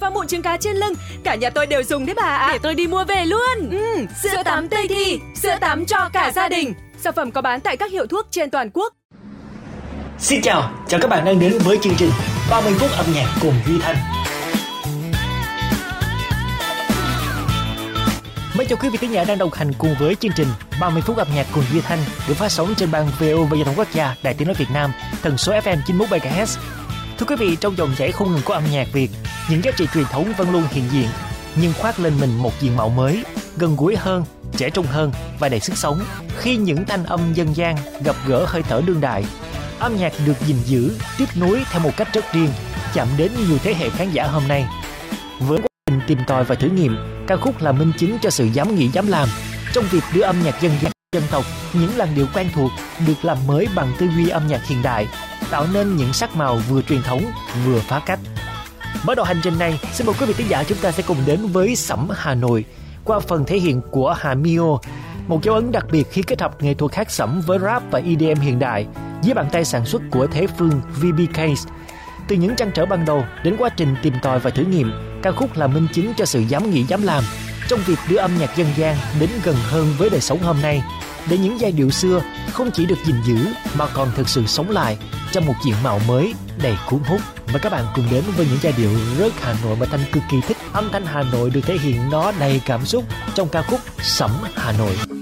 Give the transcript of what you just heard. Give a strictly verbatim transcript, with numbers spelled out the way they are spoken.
và mụn trứng cá trên lưng. Cả nhà tôi đều dùng đấy bà ạ. Để tôi đi mua về luôn. Ừ, sữa tắm Tây Thi, sữa tắm cho cả gia đình. Sản phẩm có bán tại các hiệu thuốc trên toàn quốc. Xin chào, chào các bạn đang đến với chương trình ba mươi phút âm nhạc cùng Duy Thanh. Mấy chào quý vị khán giả đang đồng hành cùng với chương trình ba mươi phút âm nhạc cùng Duy Thanh được phát sóng trên ban vê o vê Giao thông Quốc gia, Đài Tiếng nói Việt Nam, tần số ép em chín mươi mốt mê ga héc. Thưa quý vị, trong dòng chảy không ngừng của âm nhạc Việt, những giá trị truyền thống vẫn luôn hiện diện, nhưng khoác lên mình một diện mạo mới, gần gũi hơn, trẻ trung hơn và đầy sức sống. Khi những thanh âm dân gian gặp gỡ hơi thở đương đại, âm nhạc được gìn giữ, tiếp nối theo một cách rất riêng, chạm đến nhiều thế hệ khán giả hôm nay. Với quá trình tìm tòi và thử nghiệm, ca khúc là minh chứng cho sự dám nghĩ dám làm trong việc đưa âm nhạc dân gian dân tộc, những làn điệu quen thuộc được làm mới bằng tư duy âm nhạc hiện đại, tạo nên những sắc màu vừa truyền thống vừa phá cách. Mở đầu hành trình này, xin mời quý vị khán giả chúng ta sẽ cùng đến với Sẩm Hà Nội qua phần thể hiện của Hà Mio, một dấu ấn đặc biệt khi kết hợp nghệ thuật hát sẩm với rap và e đê em hiện đại dưới bàn tay sản xuất của Thế Phương vê bê Case. Từ những trăn trở ban đầu đến quá trình tìm tòi và thử nghiệm, ca khúc là minh chứng cho sự dám nghĩ dám làm trong việc đưa âm nhạc dân gian đến gần hơn với đời sống hôm nay, để những giai điệu xưa không chỉ được gìn giữ mà còn thực sự sống lại trong một diện mạo mới đầy cuốn hút. Mời các bạn cùng đến với những giai điệu rất Hà Nội mà Thanh cực kỳ thích. Âm thanh Hà Nội được thể hiện nó đầy cảm xúc trong ca khúc Sẩm Hà Nội.